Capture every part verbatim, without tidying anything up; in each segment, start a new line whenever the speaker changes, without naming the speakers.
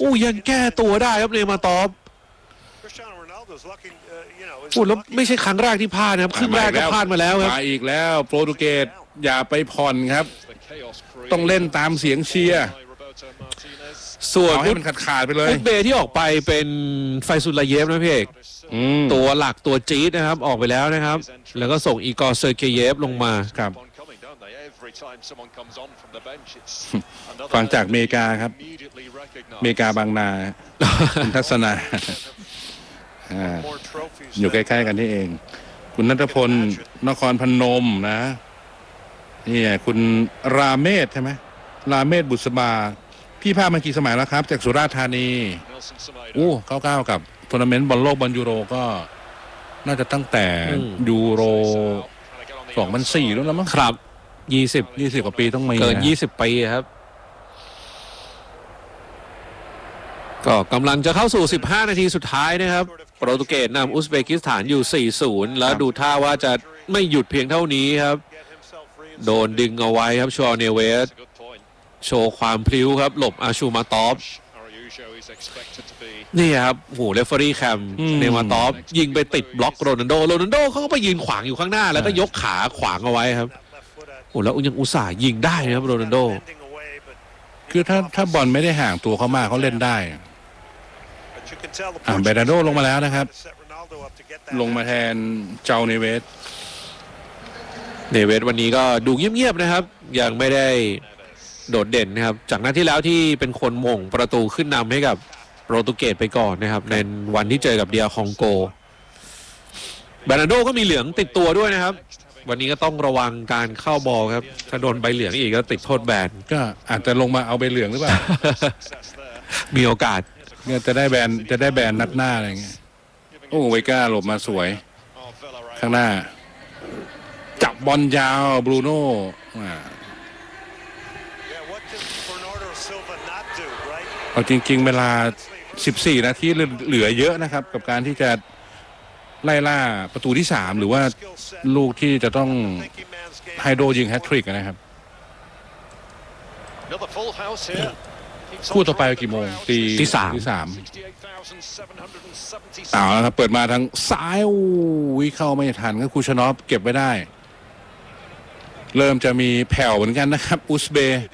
อู้ยังแก้ตัวได้ครับเนมาตอฟโอ้แล้วไม่ใช่ครั้งแรกที่พลาดนะครับครึ่งแรกก็พลาดมาแล้วครับ
มาอีกแล้วโปรตุเกสอย่าไปผ่อนครับต้องเล่นตามเสียงเชียร์
ส่วน
ให้มันขาดขาดไปเลย
อุซเบย์ที่ออกไปเป็นไฟซุลาเยฟนะพี่เอกตัวหลักตัวจี๊ดนะครับออกไปแล้วนะครับแล้วก็ส่งอีกอร์เซอร์เกเยฟลงมา
ครับฟังจากอเมริกาครับอเมริกาบางนาคุณทัศนาอยู่ใกล้ๆกันที่เองคุณณัฐพลนครพนมนะนี่คุณราเมศใช่ไหมราเมศบุษบาพี่พามากี่สมัยแล้วครับจากสุราษฎร์ธานีโอ้เก้าเก้ากับทัวร์นาเมนต์บอลโลกบอลยูโรก็น่าจะตั้งแต่ยูโรสองพันสี่แล้วนะมั้ง
ครับยี่สิบ
ยี่สิบกว่าปีต้องมี
เกินยี่สิบปีครับก็กำลังจะเข้าสู่สิบห้านาทีสุดท้ายนะครับโปรตุเกสนำอุซเบกิสถานอยู่ สี่ศูนย์ แล้วดูท่าว่าจะไม่หยุดเพียงเท่านี้ครับโดนดึงเอาไว้ครับชอเนเวสโชว์ความพลิ้วครับหลบอาชูมาตอฟนี่ครับโหเรฟเฟอรี่แคมเนมาตอฟยิงไปติดบล็อกโรนัลโดโรนัลโดเขาก็ไปยืนขวางอยู่ข้างหน้าแล้วก็ยกขาขวางเอาไว้ครับโอ้แล้วยังอุตส่าห์ยิงได้นะครับโรนัลโด
คือถ้าถ้าบอลไม่ได้ห่างตัวเขามากเขาเล่นได้อ่าเบรนาโดลงมาแล้วนะครับลงมาแทนเจ้าเนเวส
เนเวสวันนี้ก็ดูเงียบๆนะครับยังไม่ได้โดดเด่นนะครับจากนัดที่แล้วที่เป็นคนหม่งประตูขึ้นนำให้กับโปรตุเกสไปก่อนนะครับในวันที่เจอกับเดียคองโกเบรนาโดก็มีเหลืองติดตัวด้วยนะครับวันนี้ก็ต้องระวังการเข้าบอลครับถ้าโดนใบเหลืองอีกก็ติดโทษแบน
ก็อาจจะลงมาเอาใบเหลืองหรือเปล่า
มีโอกาส
เนี่ยจะได้แบนจะได้แบนนัดหน้าอะไรเงี้ยโอ้ไวก้าหลบมาสวยข้างหน้าจับบอลยาวบรูโน่เอาจริงๆเวลาสิบสี่นาทีเหลือเยอะนะครับกับการที่จะไล่ล่าประตูที่สามหรือว่าลูกที่จะต้องไฮโดรยิงแฮตทริกนะครับคู่ต่อไปกี่โมงตี
ที่สาม
ที่สามเอาแล้วครับเปิดมาทางซ้ายอุ้ยเข้าไม่ทันก็คูชานอฟเก็บไว้ได้เริ่มจะมีแผ่วเหมือนกันนะครับอุซเบย์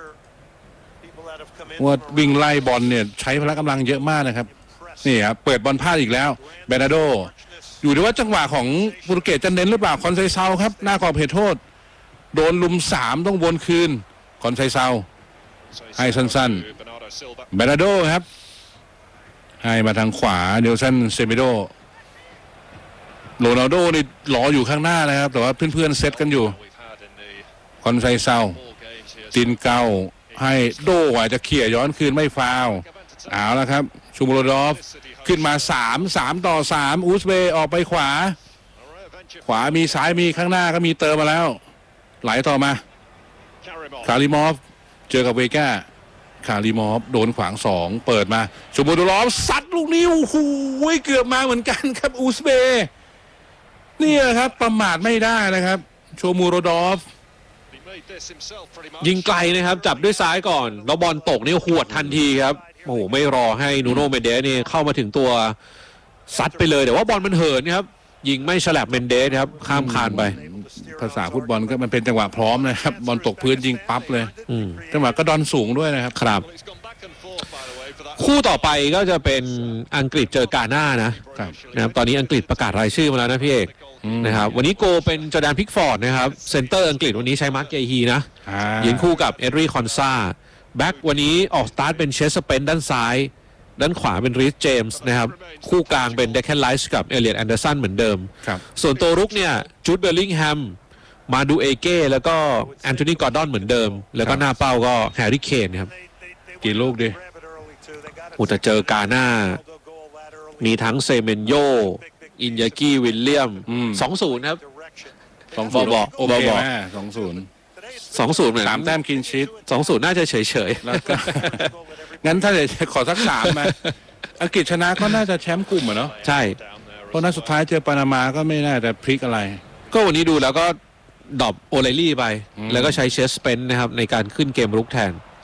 ว่าวิ่งไล่บอลเนี่ยใช้พละกำลังเยอะมากนะครับนี่ครับเปิดบอลพลาดอีกแล้วเบรนาโดอยู่ที่ว่าจังหวะของโปรตุเกสจะเน้นหรือเปล่าคอนไซเซาครับหน้ากรอบเขตโทษโดนลุมสามต้องวนคืนคอนไซเซาให้สั้นๆเบรนาโดครับให้มาทางขวาเนลสันเซเมโดโรนัลโดนี่หลออยู่ข้างหน้านะครับแต่ว่าเพื่อนๆเซตกันอยู่คอนไซเซาตินเกาให้โดอาจจะเขี่ยย้อนคืนไม่ฟาวเอาแล้วครับชูโมโรดอฟขึ้นมาสาม สามต่อสามอุซเบย์ออกไปขวาขวามีซ้ายมีข้างหน้าก็มีเติมมาแล้วไหลต่อมาคาริมอฟเจอกับเวก้าคาริมอฟโดนขวางสองเปิดมาชูโมโรดอฟซัดลูกนี้โอ้โหเกือบมาเหมือนกันครับอุซเบย์นี่ครับประมาทไม่ได้นะครับโชมูโรดอฟ
ยิงไกลนะครับจับด้วยซ้ายก่อนแล้วบอลตกนี่หวดทันทีครับโอ้โหไม่รอให้นูโน่เมนเดสนี่เข้ามาถึงตัวซัดไปเลยแต่ว่าบอลมันเหินครับยิงไม่ฉลับเมนเดสครับข้ามคานไป
ภาษาฟุตบอลก็มันเป็นจังหวะพร้อมนะครับบอลตกพื้นยิงปั๊บเลยจังหวะก็ดอนสูงด้วยนะครับ
ครับคู่ต่อไปก็จะเป็นอังกฤษเจอกาน่านะนะครับตอนนี้อังกฤษประกาศรายชื่อมาแล้วนะพี่เอกนะครับวันนี้โกเป็นจอร์แดนพิกฟอร์ดนะครับเซนเตอร์อังกฤษวันนี้ใช้มาร์คเกฮีนะยืนคู่กับเอดรีคอนซาแบ็กวันนี้ออกสตาร์ทเป็นเชสเปนด้านซ้ายด้านขวาเป็นรีสเจมส์นะครับคู่กลางเป็นเดคแคนไลส์กับเอเลียตแอนเดอร์สันเหมือนเดิมส่วนตัวรุกเนี่ยจูดเบลลิงแฮมมาดูเอเก้แล้วก็แอนโทนีกอร์ดอนเหมือนเดิมแล้วก็หน้าเป้าก็แฮร์รี่เคนครับ
กี่ลูกดิ
อุตเจอกาน่ามีทั้งเซเมนโยอินยากิวิลเลียม สองศูนย์ ครับ
สองศูนย์
บอก
โอเคไหมสองศูนย์
สองศูนย์เหมือน
สามแต้มคินชิต
สองศูนย์น่าจะเฉยๆ
แล้วก็งั้นถ้าจะขอสักสามมาอังกฤษชนะก็น่าจะแชมป์กลุ่มอ่ะเนาะ
ใช่
เพราะนัดสุดท้ายเจอปานามาก็ไม่น่าจะพลิกอะไร
ก็วันนี้ดูแล้วก็ดรอปโอไลลี่ไปแล้วก็ใช้เชสเปนนะครับในการขึ้นเกมรุกแทน